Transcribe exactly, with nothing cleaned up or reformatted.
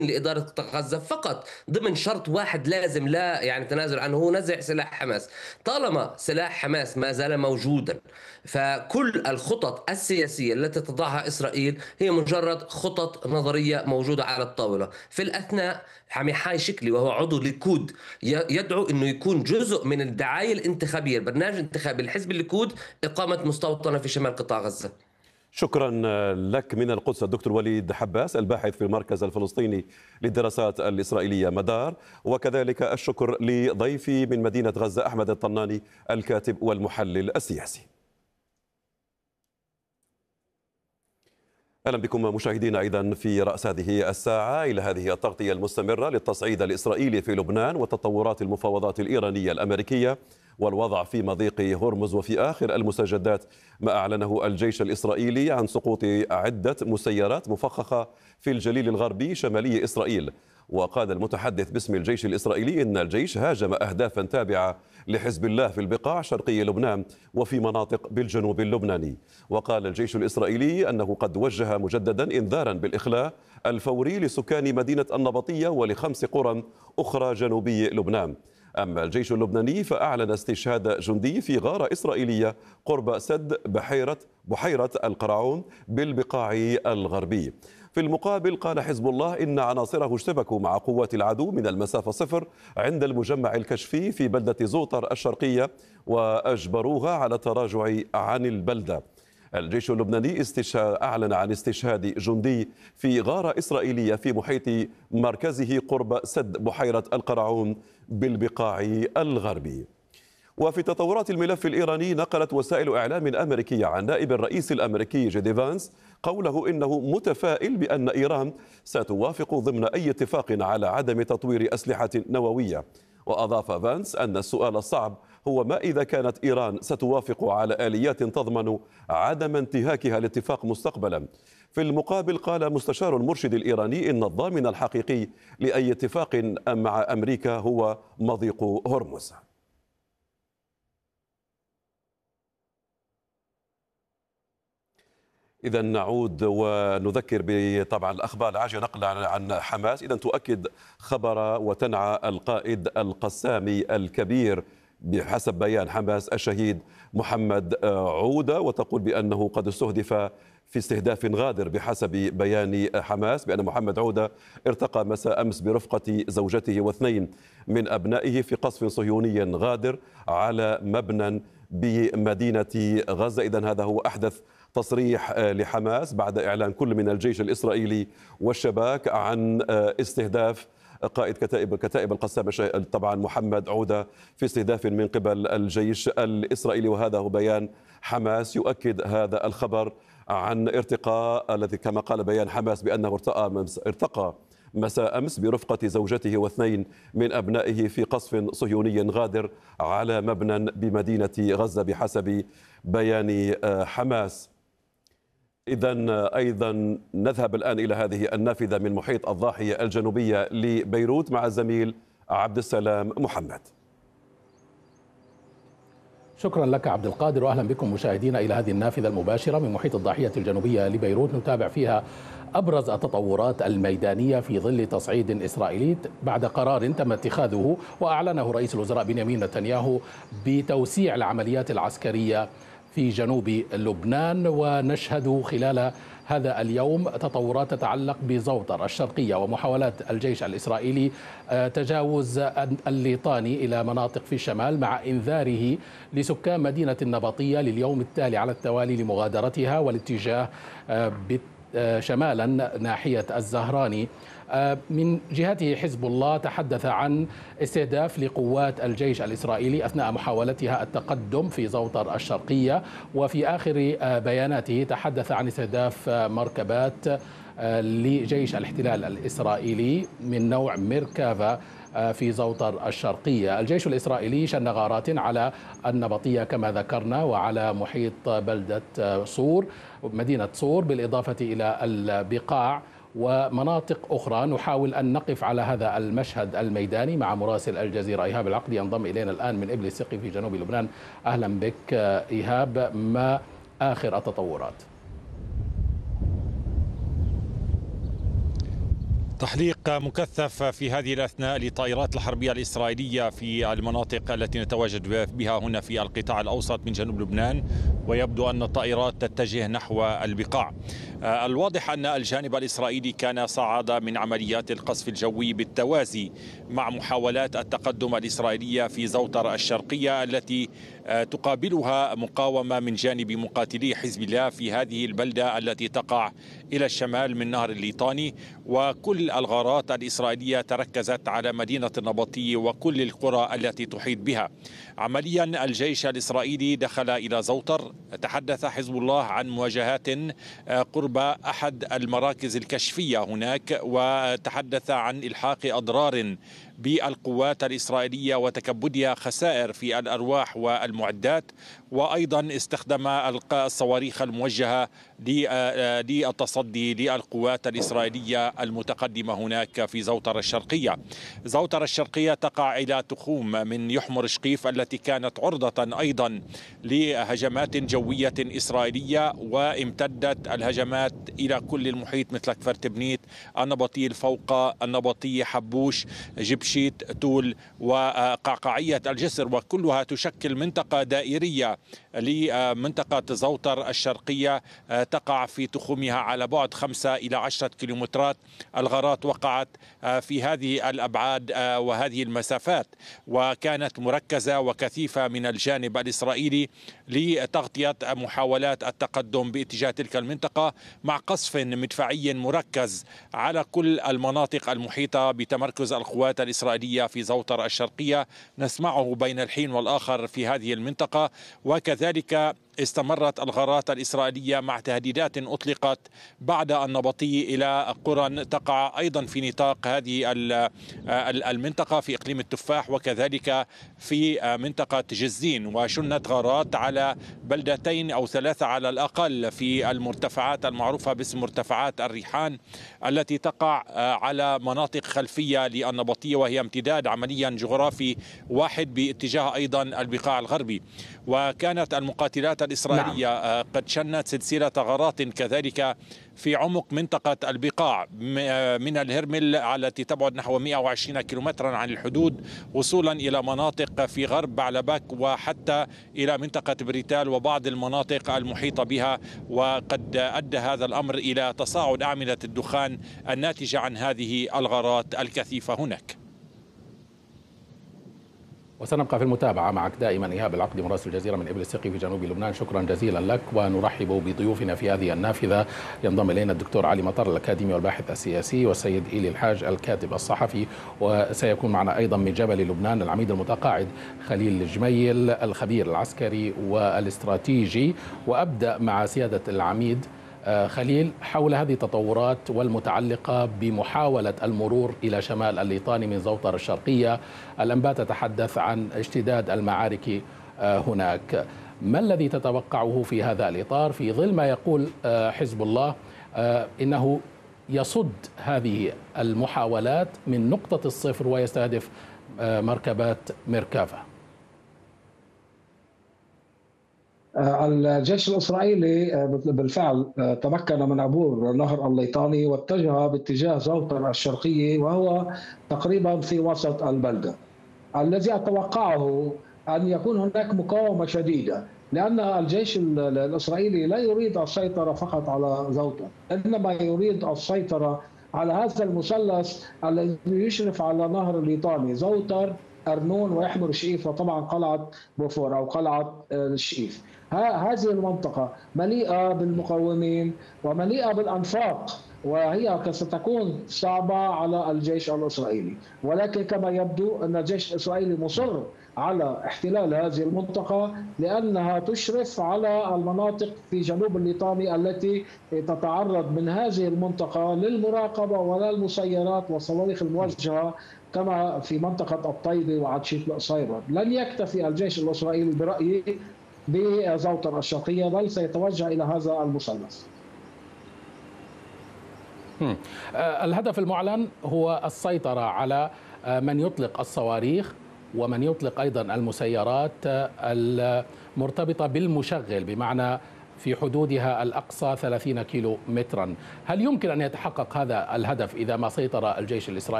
لإدارة قطاع غزة فقط ضمن شرط واحد لازم لا يعني تنازل عنه، هو نزع سلاح حماس. طالما سلاح حماس ما زال موجودا، فكل الخطط السياسية التي تضعها إسرائيل هي مجرد خطط نظرية موجودة على الطاولة. في الأثناء عميحاي شكلي وهو عضو ليكود يدعو أنه يكون جزء من الدعاية الانتخابية، البرنامج الانتخابي لحزب الليكود، إقامة مستوطنة في شمال قطاع غزة. شكرا لك من القدس الدكتور وليد حباس، الباحث في المركز الفلسطيني للدراسات الإسرائيلية مدار، وكذلك الشكر لضيفي من مدينة غزة أحمد الطناني الكاتب والمحلل السياسي. أهلا بكم مشاهدينا أيضا في رأس هذه الساعة إلى هذه التغطية المستمرة للتصعيد الإسرائيلي في لبنان وتطورات المفاوضات الإيرانية الأمريكية والوضع في مضيق هرمز، وفي آخر المستجدات ما أعلنه الجيش الإسرائيلي عن سقوط عدة مسيرات مفخخة في الجليل الغربي شمالي إسرائيل. وقال المتحدث باسم الجيش الإسرائيلي إن الجيش هاجم أهدافا تابعة لحزب الله في البقاع شرقي لبنان وفي مناطق بالجنوب اللبناني. وقال الجيش الإسرائيلي أنه قد وجه مجددا إنذارا بالإخلاء الفوري لسكان مدينة النبطية ولخمس قرى أخرى جنوبي لبنان. أما الجيش اللبناني فأعلن استشهاد جندي في غارة إسرائيلية قرب سد بحيرة بحيرة القرعون بالبقاع الغربي. في المقابل قال حزب الله إن عناصره اشتبكوا مع قوات العدو من المسافة صفر عند المجمع الكشفي في بلدة زوطر الشرقية وأجبروها على التراجع عن البلدة. الجيش اللبناني أعلن عن استشهاد جندي في غارة إسرائيلية في محيط مركزه قرب سد بحيرة القرعون بالبقاع الغربي. وفي تطورات الملف الإيراني نقلت وسائل إعلام أمريكية عن نائب الرئيس الأمريكي جيدي فانس قوله إنه متفائل بأن إيران ستوافق ضمن أي اتفاق على عدم تطوير أسلحة نووية. وأضاف فانس أن السؤال الصعب هو ما إذا كانت إيران ستوافق على آليات تضمن عدم انتهاكها الاتفاق مستقبلا. في المقابل قال مستشار المرشد الإيراني إن الضامن الحقيقي لأي اتفاق مع أمريكا هو مضيق هرمز. إذا نعود ونذكر بطبعا الأخبار العاجلة نقلا عن حماس. إذا تؤكد خبر وتنعى القائد القسامي الكبير بحسب بيان حماس الشهيد محمد عودة، وتقول بأنه قد استهدف في استهداف غادر بحسب بيان حماس، بأن محمد عودة ارتقى مساء أمس برفقة زوجته واثنين من أبنائه في قصف صهيوني غادر على مبنى بمدينة غزة. إذن هذا هو أحدث تصريح لحماس بعد إعلان كل من الجيش الإسرائيلي والشباك عن استهداف قائد كتائب كتائب القسام طبعا محمد عودة في استهداف من قبل الجيش الإسرائيلي. وهذا هو بيان حماس يؤكد هذا الخبر عن ارتقاء الذي كما قال بيان حماس بأنه ارتقى ارتقى مساء أمس برفقة زوجته واثنين من أبنائه في قصف صهيوني غادر على مبنى بمدينة غزة بحسب بيان حماس. إذن أيضا نذهب الآن إلى هذه النافذة من محيط الضاحية الجنوبية لبيروت مع الزميل عبد السلام محمد. شكرا لك عبد القادر، واهلا بكم مشاهدينا الى هذه النافذه المباشره من محيط الضاحيه الجنوبيه لبيروت، نتابع فيها ابرز التطورات الميدانيه في ظل تصعيد اسرائيلي بعد قرار تم اتخاذه واعلنه رئيس الوزراء بنيامين نتنياهو بتوسيع العمليات العسكريه في جنوب لبنان. ونشهد خلال هذا اليوم تطورات تتعلق بزوطر الشرقية ومحاولات الجيش الإسرائيلي تجاوز الليطاني إلى مناطق في الشمال، مع إنذاره لسكان مدينة النبطية لليوم التالي على التوالي لمغادرتها والاتجاه شمالا ناحية الزهراني. من جهته حزب الله تحدث عن استهداف لقوات الجيش الإسرائيلي أثناء محاولتها التقدم في زوطر الشرقية، وفي آخر بياناته تحدث عن استهداف مركبات لجيش الاحتلال الإسرائيلي من نوع ميركافا في زوطر الشرقية. الجيش الإسرائيلي شن غارات على النبطية كما ذكرنا وعلى محيط بلدة صور مدينة صور، بالإضافة إلى البقاع ومناطق أخرى. نحاول أن نقف على هذا المشهد الميداني مع مراسل الجزيرة إيهاب العقدي ينضم إلينا الآن من إبل السقي في جنوب لبنان. أهلا بك إيهاب، ما آخر التطورات؟ تحليق مكثف في هذه الأثناء للطائرات الحربية الإسرائيلية في المناطق التي نتواجد بها هنا في القطاع الأوسط من جنوب لبنان، ويبدو أن الطائرات تتجه نحو البقاع. الواضح أن الجانب الإسرائيلي كان صعد من عمليات القصف الجوي بالتوازي مع محاولات التقدم الإسرائيلية في زوطر الشرقية التي تقابلها مقاومة من جانب مقاتلي حزب الله في هذه البلدة التي تقع إلى الشمال من نهر الليطاني. وكل الغارات الإسرائيلية تركزت على مدينة النبطية وكل القرى التي تحيط بها. عمليا الجيش الإسرائيلي دخل إلى زوطر. تحدث حزب الله عن مواجهات قرب أحد المراكز الكشفية هناك، وتحدث عن إلحاق أضرار بالقوات الإسرائيلية وتكبدها خسائر في الأرواح والمعدات، وأيضا استخدم الصواريخ الموجهة للتصدي للقوات الإسرائيلية المتقدمة هناك في زوطر الشرقية. زوطر الشرقية تقع إلى تخوم من يحمر شقيف التي كانت عرضة أيضا لهجمات جوية إسرائيلية، وامتدت الهجمات إلى كل المحيط مثل كفر تبنيت، النبطية الفوقة، النبطية حبوش، جبشيت، تول وقعقعية الجسر، وكلها تشكل منطقة دائرية لمنطقة زوطر الشرقية تقع في تخومها على بعد خمسة إلى عشرة كيلومترات. الغارات وقعت في هذه الأبعاد وهذه المسافات، وكانت مركزة وكثيفة من الجانب الإسرائيلي لتغطية محاولات التقدم باتجاه تلك المنطقة، مع قصف مدفعي مركز على كل المناطق المحيطة بتمركز القوات الإسرائيلية في زوطر الشرقية نسمعه بين الحين والآخر في هذه المنطقة. وكذلك استمرت الغارات الإسرائيلية مع تهديدات أطلقت بعد النبطي إلى قرى تقع أيضا في نطاق هذه المنطقة في إقليم التفاح، وكذلك في منطقة جزين. وشنت غارات على بلدتين أو ثلاثة على الأقل في المرتفعات المعروفة باسم مرتفعات الريحان التي تقع على مناطق خلفية للنبطية، وهي امتداد عمليا جغرافي واحد باتجاه أيضا البقاع الغربي. وكانت المقاتلات الإسرائيلية نعم. قد شنت سلسلة غارات كذلك في عمق منطقة البقاع من الهرمل التي تبعد نحو مئة وعشرين كيلومترا عن الحدود، وصولا إلى مناطق في غرب بعلبك وحتى إلى منطقة بريتال وبعض المناطق المحيطة بها. وقد أدى هذا الأمر إلى تصاعد أعمدة الدخان الناتجة عن هذه الغارات الكثيفة هناك. وسنبقى في المتابعة معك دائما. إيهاب العقدي مراسل الجزيرة من إبل السقي في جنوب لبنان، شكرا جزيلا لك. ونرحب بضيوفنا في هذه النافذة. ينضم إلينا الدكتور علي مطر الأكاديمي والباحث السياسي، والسيد إيلي الحاج الكاتب الصحفي، وسيكون معنا أيضا من جبل لبنان العميد المتقاعد خليل الجميل الخبير العسكري والاستراتيجي. وأبدأ مع سيادة العميد خليل حول هذه التطورات والمتعلقة بمحاولة المرور إلى شمال الليطاني من زوطر الشرقية. الأنباء تتحدث عن اشتداد المعارك هناك. ما الذي تتوقعه في هذا الإطار في ظل ما يقول حزب الله إنه يصد هذه المحاولات من نقطة الصفر ويستهدف مركبات ميركافا؟ الجيش الإسرائيلي بالفعل تمكن من عبور نهر الليطاني واتجه باتجاه زوطر الشرقية، وهو تقريبا في وسط البلدة. الذي أتوقعه أن يكون هناك مقاومة شديدة، لأن الجيش الإسرائيلي لا يريد السيطرة فقط على زوطر، إنما يريد السيطرة على هذا المثلث الذي يشرف على نهر الليطاني: زوطر، أرنون، ويحمر شئيف، وطبعا قلعة بوفور أو قلعة الشئيف. هذه المنطقة مليئة بالمقاومين ومليئة بالأنفاق، وهي ستكون صعبة على الجيش الإسرائيلي. ولكن كما يبدو أن الجيش الإسرائيلي مصر على احتلال هذه المنطقة، لأنها تشرف على المناطق في جنوب الليطاني التي تتعرض من هذه المنطقة للمراقبة وللمسيرات والصواريخ الموجهة، كما في منطقة الطيبة وعدشيت القصيرة. لن يكتفي الجيش الإسرائيلي برأيي بزوطر الشرقية، بل سيتوجه إلى هذا المثلث. الهدف المعلن هو السيطرة على من يطلق الصواريخ ومن يطلق أيضا المسيرات المرتبطة بالمشغل، بمعنى في حدودها الأقصى ثلاثين كيلو مترا. هل يمكن أن يتحقق هذا الهدف إذا ما سيطر الجيش الإسرائيلي